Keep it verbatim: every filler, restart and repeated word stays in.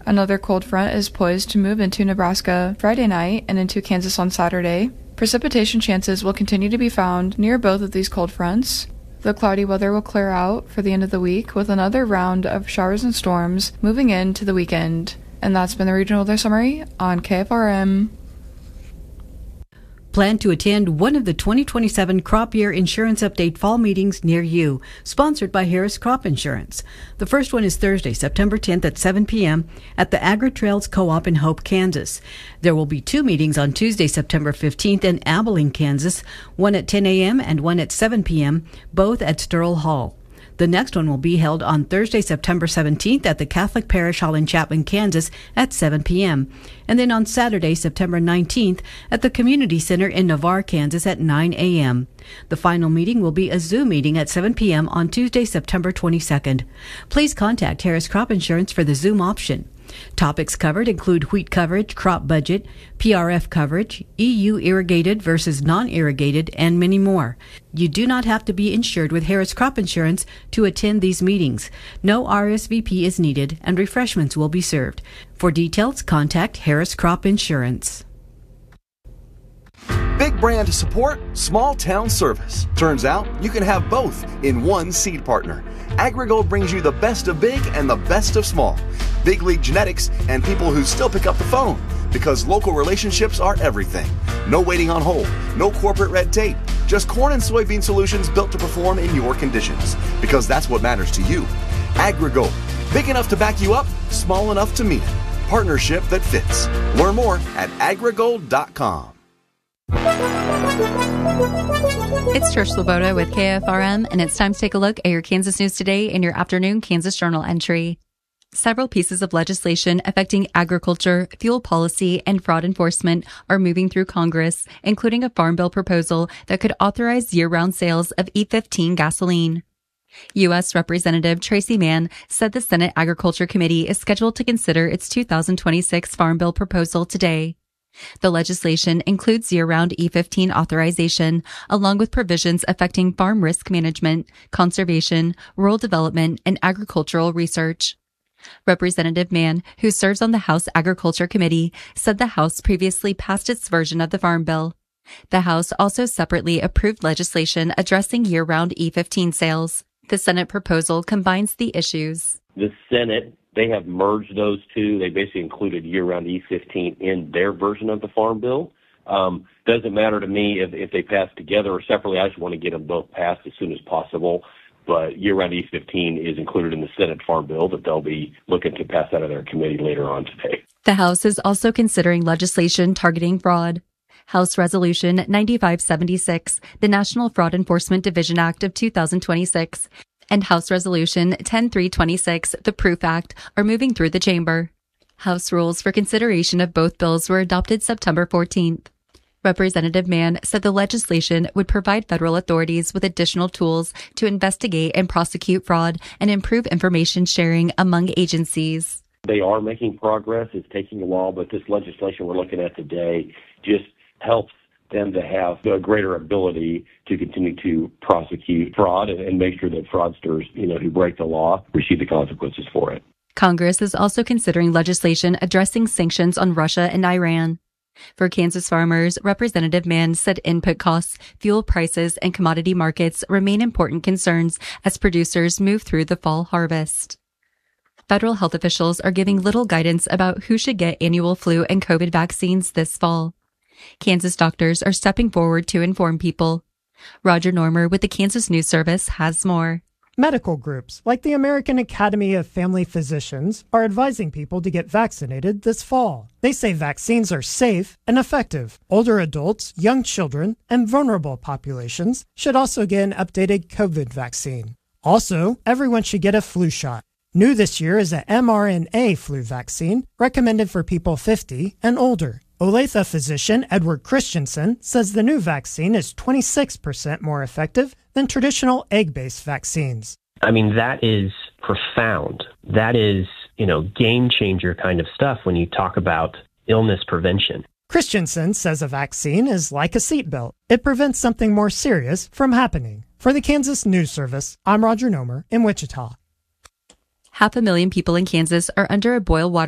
Another cold front is poised to move into Nebraska Friday night and into Kansas on Saturday. Precipitation chances will continue to be found near both of these cold fronts. The cloudy weather will clear out for the end of the week with another round of showers and storms moving into the weekend. And that's been the Regional Weather Summary on K F R M. Plan to attend one of the twenty twenty-seven Crop Year Insurance Update fall meetings near you, sponsored by Harris Crop Insurance. The first one is Thursday, September tenth at seven p.m. at the Agri-Trails Co-op in Hope, Kansas. There will be two meetings on Tuesday, September fifteenth in Abilene, Kansas, one at ten a.m. and one at seven p.m., both at Sterl Hall. The next one will be held on Thursday, September seventeenth at the Catholic Parish Hall in Chapman, Kansas at seven p.m. And then on Saturday, September nineteenth at the Community Center in Navarre, Kansas at nine a.m. The final meeting will be a Zoom meeting at seven p.m. on Tuesday, September twenty-second. Please contact Harris Crop Insurance for the Zoom option. Topics covered include wheat coverage, crop budget, P R F coverage, E U irrigated versus non-irrigated, and many more. You do not have to be insured with Harris Crop Insurance to attend these meetings. No R S V P is needed, and refreshments will be served. For details, contact Harris Crop Insurance. Big brand support, small town service. Turns out you can have both in one seed partner. AgriGold brings you the best of big and the best of small. Big league genetics and people who still pick up the phone, because local relationships are everything. No waiting on hold, no corporate red tape, just corn and soybean solutions built to perform in your conditions, because that's what matters to you. AgriGold, big enough to back you up, small enough to mean it. Partnership that fits. Learn more at agrigold dot com. It's Trish Sloboda with K F R M, and it's time to take a look at your Kansas news today in your afternoon Kansas Journal entry. Several pieces of legislation affecting agriculture, fuel policy, and fraud enforcement are moving through Congress, including a farm bill proposal that could authorize year-round sales of E fifteen gasoline. U S Representative Tracy Mann said the Senate Agriculture Committee is scheduled to consider its two thousand twenty-six farm bill proposal today. The legislation includes year-round E fifteen authorization, along with provisions affecting farm risk management, conservation, rural development, and agricultural research. Representative Mann, who serves on the House Agriculture Committee, said the House previously passed its version of the Farm Bill. The House also separately approved legislation addressing year-round E fifteen sales. The Senate proposal combines the issues. The Senate, they have merged those two. They basically included year-round E fifteen in their version of the Farm Bill. Um, doesn't matter to me if, if they pass together or separately. I just want to get them both passed as soon as possible. But year-round E fifteen is included in the Senate Farm Bill that they'll be looking to pass out of their committee later on today. The House is also considering legislation targeting fraud. House Resolution ninety-five seventy-six, the National Fraud Enforcement Division Act of two thousand twenty-six, and House Resolution ten three twenty-six, the Proof Act, are moving through the chamber. House rules for consideration of both bills were adopted September fourteenth. Representative Mann said the legislation would provide federal authorities with additional tools to investigate and prosecute fraud and improve information sharing among agencies. They are making progress. It's taking a while, but this legislation we're looking at today just helps them to have a greater ability to continue to prosecute fraud and, and make sure that fraudsters, you know, who break the law receive the consequences for it. Congress is also considering legislation addressing sanctions on Russia and Iran. For Kansas farmers, Representative Mann said input costs, fuel prices, and commodity markets remain important concerns as producers move through the fall harvest. Federal health officials are giving little guidance about who should get annual flu and COVID vaccines this fall. Kansas doctors are stepping forward to inform people. Roger Normer with the Kansas News Service has more. Medical groups like the American Academy of Family Physicians are advising people to get vaccinated this fall. They say vaccines are safe and effective. Older adults, young children, and vulnerable populations should also get an updated COVID vaccine. Also, everyone should get a flu shot. New this year is a mRNA flu vaccine recommended for people fifty and older. Olathe physician Edward Christensen says the new vaccine is twenty-six percent more effective than traditional egg-based vaccines. I mean, that is profound. That is, you know, game-changer kind of stuff when you talk about illness prevention. Christensen says a vaccine is like a seatbelt. It prevents something more serious from happening. For the Kansas News Service, I'm Roger Nomer in Wichita. Half a million people in Kansas are under a boil water